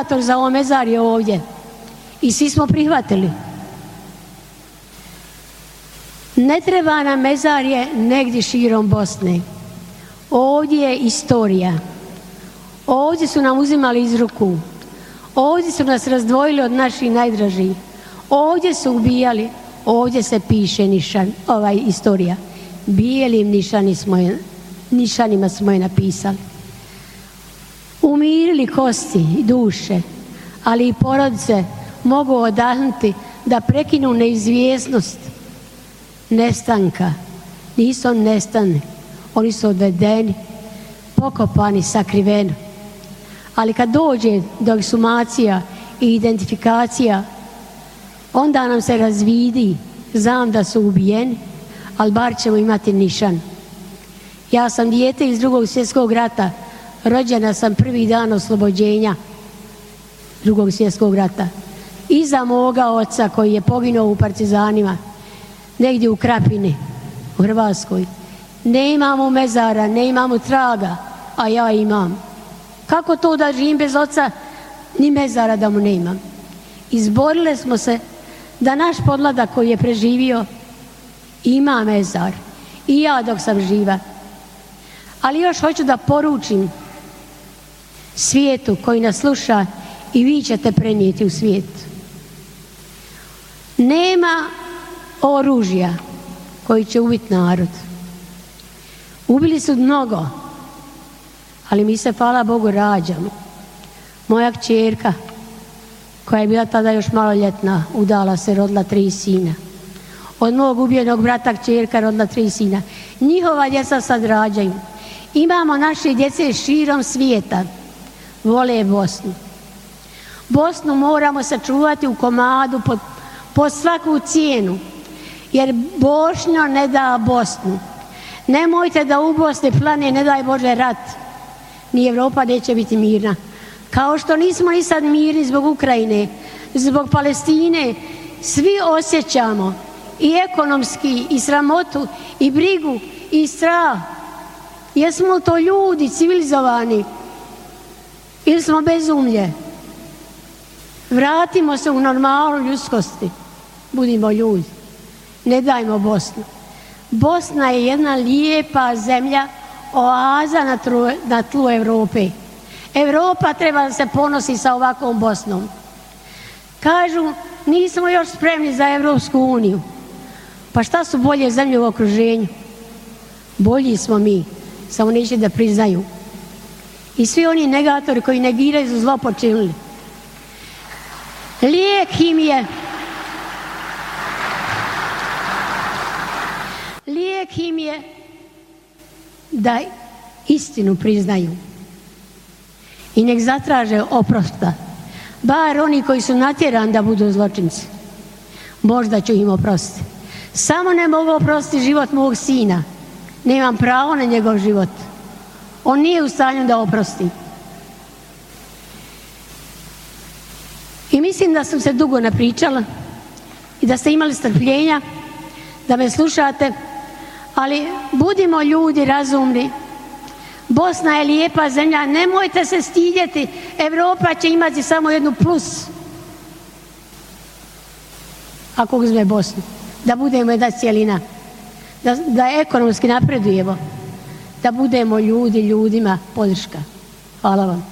organizator za ovo mezarje ovdje i svi smo prihvatili. Ne treba nam mezarje negdje širom Bosne. Ovdje je istorija. Ovdje su nam uzimali iz ruku. Ovdje su nas razdvojili od naših najdražih. Ovdje su ubijali. Ovdje se piše istorija. Bijelim nišanima smo je napisali. Umirili kosti i duše, ali i porodice mogu odahnuti da prekinu neizvjesnost nestanka. Nisu oni nestani, oni su odvedeni, pokopani, sakriveni. Ali kad dođe do eksumacija i identifikacija, onda nam se razvidi, znam da su ubijeni, ali bar ćemo imati nišan. Ja sam dijete iz Drugog svjetskog rata, rođena sam prvi dan oslobođenja Drugog svjetskog rata. Iza moga oca koji je poginuo u partizanima, negdje u Krapini, u Hrvatskoj. Ne imamo mezara, ne imamo traga, a ja imam. Kako to da živim bez oca, ni mezara da mu ne imam? Izborile smo se da naš podmladak koji je preživio ima mezar. I ja dok sam živa. Ali još hoću da poručim svijetu koji nas sluša i vi ćete prenijeti u svijet. Nema oružja koji će ubiti narod. Ubili su mnogo, ali mi se, hvala Bogu, rađamo. Moja kćerka, koja je bila tada još maloljetna, udala se, rodila 3 sina. Od mog ubijenog brata kćerka rodila 3 sina. Njihova djeca sad rađaju. Imamo naše djece širom svijeta. Vole Bosnu. Bosnu moramo sačuvati u komadu po svaku cijenu. Jer Bošnjo ne da Bosnu. Nemojte da u Bosni plane, ne daj Bože, rat. Ni Evropa neće biti mirna. Kao što nismo ni sad mirni zbog Ukrajine, zbog Palestine, svi osjećamo i ekonomski, i sramotu, i brigu, i strah. Jesmo to ljudi civilizovani ili smo bezumlje? Vratimo se u normalu ljudskosti. Budimo ljudi. Ne dajmo Bosnu. Bosna je jedna lijepa zemlja, oaza na tlu Evrope. Evropa treba da se ponosi sa ovakvom Bosnom. Kažu, nismo još spremni za Evropsku uniju. Pa šta su bolje zemlje u okruženju? Bolji smo mi, samo neće da priznaju. I svi oni negatori koji negiraju su zlo počinili. Lijek im je da istinu priznaju i nek zatraže oprosta. Bar oni koji su natjerani da budu zločinci. Možda ću im oprostiti. Samo ne mogu oprostiti život mog sina. Nemam pravo na njegov život. On nije u stanju da oprosti. I mislim da sam se dugo napričala i da ste imali strpljenja, da me slušate, ali budimo ljudi razumni. Bosna je lijepa zemlja, nemojte se stidjeti. Evropa će imati samo jednu plus. Ako uzme Bosnu. Da budemo jedna cijelina. Da ekonomski napredujemo. Da budemo ljudi ljudima podrška. Hvala vam.